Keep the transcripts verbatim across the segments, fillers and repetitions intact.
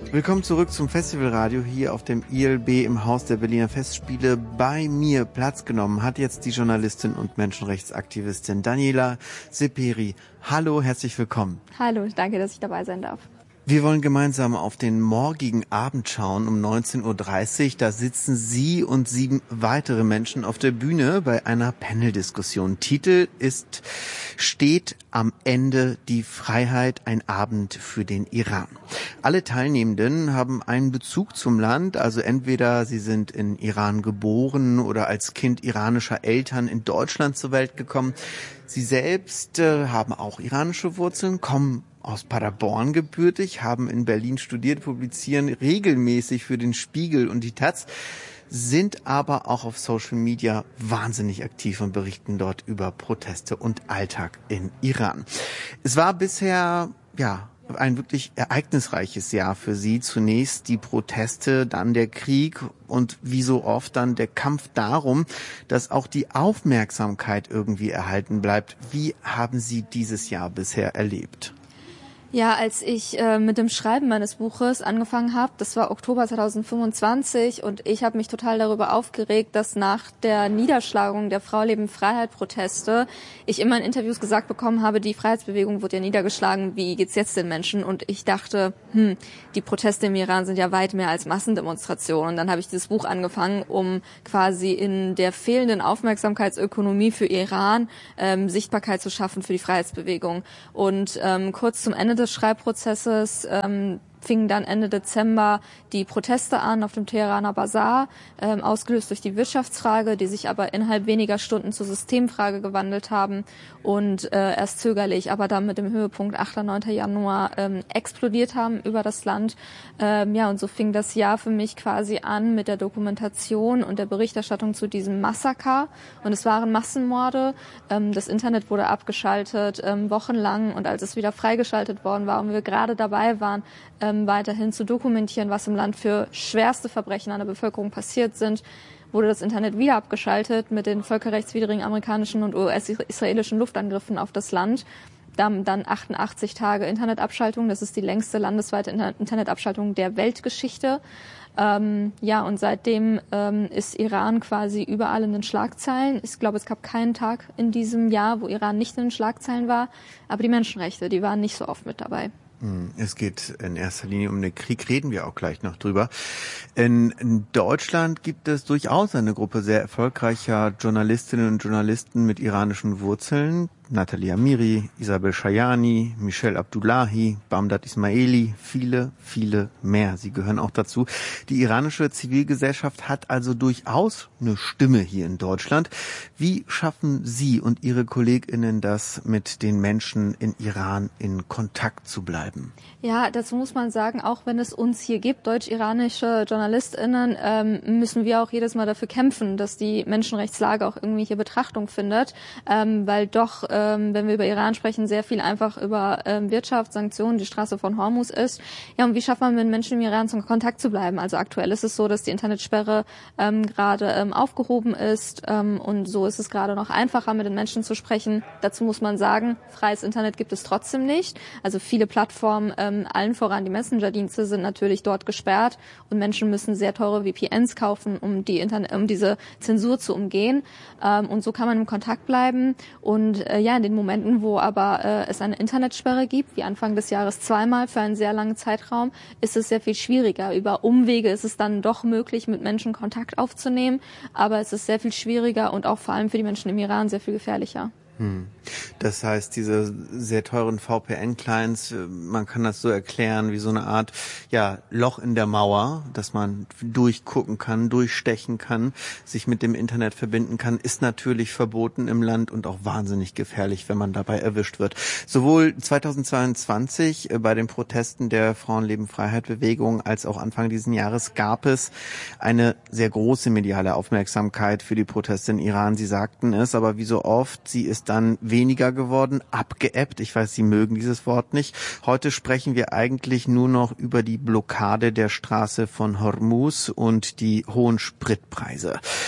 Willkommen zurück zum Festivalradio hier auf dem I L B im Haus der Berliner Festspiele. Bei mir Platz genommen hat jetzt die Journalistin und Menschenrechtsaktivistin Daniela Seperi. Hallo, herzlich willkommen. Hallo, danke, dass ich dabei sein darf. Wir wollen gemeinsam auf den morgigen Abend schauen um neunzehn Uhr dreißig. Da sitzen Sie und sieben weitere Menschen auf der Bühne bei einer Panel-Diskussion. Titel ist Steht am Ende die Freiheit, ein Abend für den Iran. Alle Teilnehmenden haben einen Bezug zum Land, also entweder sie sind in Iran geboren oder als Kind iranischer Eltern in Deutschland zur Welt gekommen. Sie selbst äh, haben auch iranische Wurzeln, kommen aus Paderborn gebürtig, haben in Berlin studiert, publizieren regelmäßig für den Spiegel und die Taz, sind aber auch auf Social Media wahnsinnig aktiv und berichten dort über Proteste und Alltag in Iran. Es war bisher, ja, ein wirklich ereignisreiches Jahr für Sie. Zunächst die Proteste, dann der Krieg und wie so oft dann der Kampf darum, dass auch die Aufmerksamkeit irgendwie erhalten bleibt. Wie haben Sie dieses Jahr bisher erlebt? Ja, als ich äh, mit dem Schreiben meines Buches angefangen habe, das war Oktober zweitausendfünfundzwanzig und ich habe mich total darüber aufgeregt, dass nach der Niederschlagung der Frau Leben Freiheit Proteste ich immer in Interviews gesagt bekommen habe, die Freiheitsbewegung wurde ja niedergeschlagen, wie geht's jetzt den Menschen? Und ich dachte, hm, die Proteste im Iran sind ja weit mehr als Massendemonstrationen. Und dann habe ich dieses Buch angefangen, um quasi in der fehlenden Aufmerksamkeitsökonomie für Iran ähm, Sichtbarkeit zu schaffen für die Freiheitsbewegung. Und ähm, kurz zum Ende des Schreibprozesses ähm, fingen dann Ende Dezember die Proteste an auf dem Teheraner Basar, ähm, ausgelöst durch die Wirtschaftsfrage, die sich aber innerhalb weniger Stunden zur Systemfrage gewandelt haben und äh, erst zögerlich, aber dann mit dem Höhepunkt achter neunter Januar ähm, explodiert haben über das Land. Ähm, ja, und so fing das Jahr für mich quasi an mit der Dokumentation und der Berichterstattung zu diesem Massaker. Und es waren Massenmorde. Ähm, das Internet wurde abgeschaltet, ähm, wochenlang. Und als es wieder freigeschaltet worden war und wir gerade dabei waren, ähm, weiterhin zu dokumentieren, was im Land für schwerste Verbrechen an der Bevölkerung passiert sind, wurde das Internet wieder abgeschaltet mit den völkerrechtswidrigen amerikanischen und U S-israelischen Luftangriffen auf das Land. Dann, dann achtundachtzig Tage Internetabschaltung. Das ist die längste landesweite Internetabschaltung der Weltgeschichte. Ähm, ja, und seitdem ähm, ist Iran quasi überall in den Schlagzeilen. Ich glaube, es gab keinen Tag in diesem Jahr, wo Iran nicht in den Schlagzeilen war. Aber die Menschenrechte, die waren nicht so oft mit dabei. Es geht in erster Linie um den Krieg, reden wir auch gleich noch drüber. In, in Deutschland gibt es durchaus eine Gruppe sehr erfolgreicher Journalistinnen und Journalisten mit iranischen Wurzeln. Nathalie Amiri, Isabel Shayani, Michelle Abdullahi, Bamdad Ismaili, viele, viele mehr. Sie gehören auch dazu. Die iranische Zivilgesellschaft hat also durchaus eine Stimme hier in Deutschland. Wie schaffen Sie und Ihre KollegInnen das, mit den Menschen in Iran in Kontakt zu bleiben? Ja, dazu muss man sagen, auch wenn es uns hier gibt, deutsch-iranische JournalistInnen, ähm, müssen wir auch jedes Mal dafür kämpfen, dass die Menschenrechtslage auch irgendwie hier Betrachtung findet, ähm, weil doch Ähm, wenn wir über Iran sprechen, sehr viel einfach über ähm, Wirtschaft, Sanktionen, die Straße von Hormuz ist. Ja, und wie schafft man mit Menschen im Iran in Kontakt zu bleiben? Also aktuell ist es so, dass die Internetsperre ähm, gerade ähm, aufgehoben ist ähm, und so ist es gerade noch einfacher, mit den Menschen zu sprechen. Dazu muss man sagen, freies Internet gibt es trotzdem nicht. Also viele Plattformen, ähm, allen voran die Messenger-Dienste, sind natürlich dort gesperrt und Menschen müssen sehr teure V P Ns kaufen, um die Internet, um diese Zensur zu umgehen. Ähm, und so kann man im Kontakt bleiben und äh, ja, in den Momenten, wo aber äh, es eine Internetsperre gibt, wie Anfang des Jahres zweimal für einen sehr langen Zeitraum, ist es sehr viel schwieriger. Über Umwege ist es dann doch möglich, mit Menschen Kontakt aufzunehmen, aber es ist sehr viel schwieriger und auch vor allem für die Menschen im Iran sehr viel gefährlicher. Das heißt, diese sehr teuren V P N-Clients, man kann das so erklären wie so eine Art ja Loch in der Mauer, dass man durchgucken kann, durchstechen kann, sich mit dem Internet verbinden kann, ist natürlich verboten im Land und auch wahnsinnig gefährlich, wenn man dabei erwischt wird. Sowohl zweitausendzweiundzwanzig bei den Protesten der Frauenleben-Freiheit-Bewegung als auch Anfang diesen Jahres gab es eine sehr große mediale Aufmerksamkeit für die Proteste in Iran. Sie sagten es, aber wie so oft, sie ist dann weniger geworden, abgeebbt. Ich weiß, Sie mögen dieses Wort nicht. Heute sprechen wir eigentlich nur noch über die Blockade der Straße von Hormuz und die hohen Spritpreise.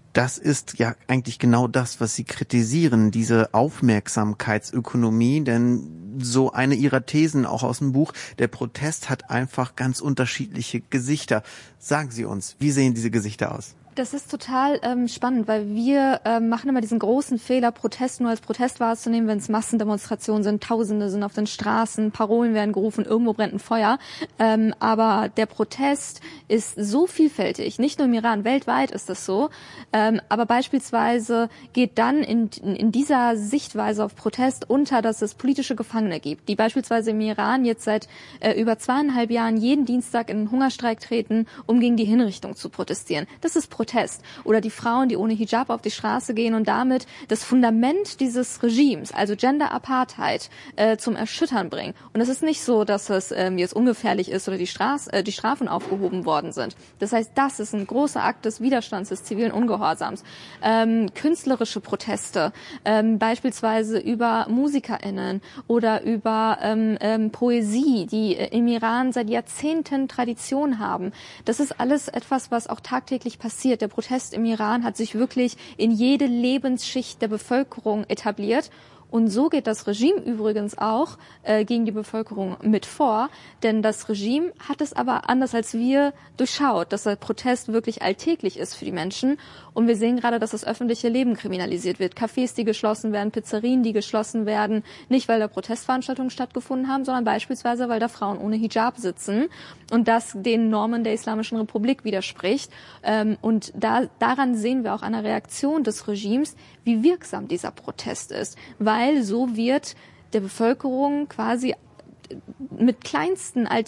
Das ist ja eigentlich genau das, was Sie kritisieren, diese Aufmerksamkeitsökonomie, denn so eine Ihrer Thesen auch aus dem Buch, der Protest hat einfach ganz unterschiedliche Gesichter. Sagen Sie uns, wie sehen diese Gesichter aus? Das ist total ähm, spannend, weil wir ähm, machen immer diesen großen Fehler, Protest nur als Protest wahrzunehmen, wenn es Massendemonstrationen sind, Tausende sind auf den Straßen, Parolen werden gerufen, irgendwo brennt ein Feuer. Ähm, aber der Protest ist so vielfältig, nicht nur im Iran, weltweit ist das so. Ähm, aber beispielsweise geht dann in, in dieser Sichtweise auf Protest unter, dass es politische Gefangene gibt, die beispielsweise im Iran jetzt seit äh, über zweieinhalb Jahren jeden Dienstag in einen Hungerstreik treten, um gegen die Hinrichtung zu protestieren. Das ist Protest. Oder die Frauen, die ohne Hijab auf die Straße gehen und damit das Fundament dieses Regimes, also Gender Apartheid, äh, zum Erschüttern bringen. Und es ist nicht so, dass es ähm, jetzt ungefährlich ist oder die, Straße, äh, die Strafen aufgehoben worden sind. Das heißt, das ist ein großer Akt des Widerstands, des zivilen Ungehorsams. Ähm, künstlerische Proteste, ähm, beispielsweise über MusikerInnen oder über ähm, ähm, Poesie, die äh, im Iran seit Jahrzehnten Tradition haben. Das ist alles etwas, was auch tagtäglich passiert. Der Protest im Iran hat sich wirklich in jede Lebensschicht der Bevölkerung etabliert. Und so geht das Regime übrigens auch äh, gegen die Bevölkerung mit vor, denn das Regime hat es aber anders als wir durchschaut, dass der Protest wirklich alltäglich ist für die Menschen. Und wir sehen gerade, dass das öffentliche Leben kriminalisiert wird. Cafés, die geschlossen werden, Pizzerien, die geschlossen werden, nicht weil da Protestveranstaltungen stattgefunden haben, sondern beispielsweise, weil da Frauen ohne Hijab sitzen und das den Normen der Islamischen Republik widerspricht. Ähm, und da, daran sehen wir auch eine Reaktion des Regimes, wie wirksam dieser Protest ist, weil so wird der Bevölkerung quasi mit kleinsten